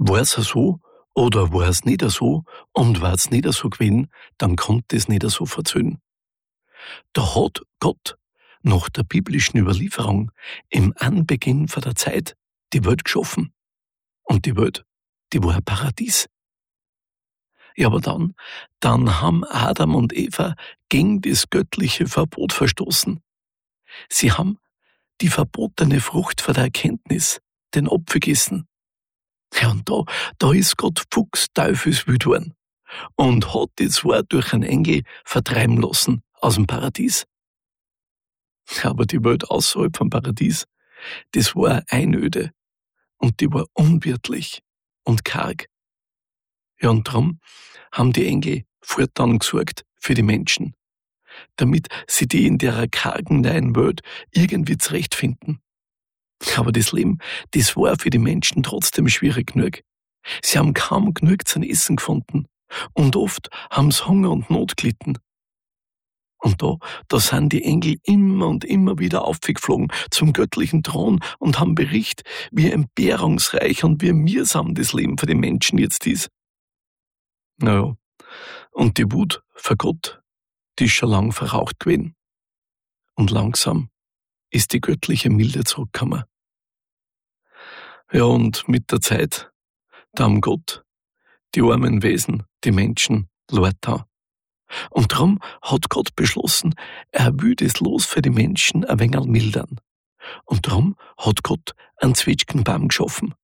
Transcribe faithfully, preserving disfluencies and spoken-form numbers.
War's so oder war's nicht so und war's nicht so gewesen, dann konnte es nicht so verzöhnen. Da hat Gott nach der biblischen Überlieferung im Anbeginn von der Zeit die Welt geschaffen. Und die Welt, die war ein Paradies. Ja, aber dann, dann haben Adam und Eva gegen das göttliche Verbot verstoßen. Sie haben die verbotene Frucht von der Erkenntnis, den Apfel gegessen. Ja, und da, da ist Gott fuchsteufelswild worden und hat die zwei durch einen Engel vertreiben lassen aus dem Paradies. Aber die Welt außerhalb vom Paradies, das war einöde und die war unwirtlich und karg. Ja, und darum haben die Engel fortan gesorgt für die Menschen, damit sie die in der kargen neuen Welt irgendwie zurechtfinden. Aber das Leben, das war für die Menschen trotzdem schwierig genug. Sie haben kaum genug zum Essen gefunden und oft haben sie Hunger und Not gelitten. Und da, da sind die Engel immer und immer wieder aufgeflogen zum göttlichen Thron und haben Bericht, wie entbehrungsreich und wie mühsam das Leben für die Menschen jetzt ist. Naja, und die Wut vor Gott, die ist schon lang verraucht gewesen. Und langsam ist die göttliche Milde zurückgekommen. Ja, und mit der Zeit, da haben Gott die armen Wesen, die Menschen, leid da. Und darum hat Gott beschlossen, er will das Los für die Menschen ein wenig mildern. Und darum hat Gott einen Zwetschgenbaum geschaffen.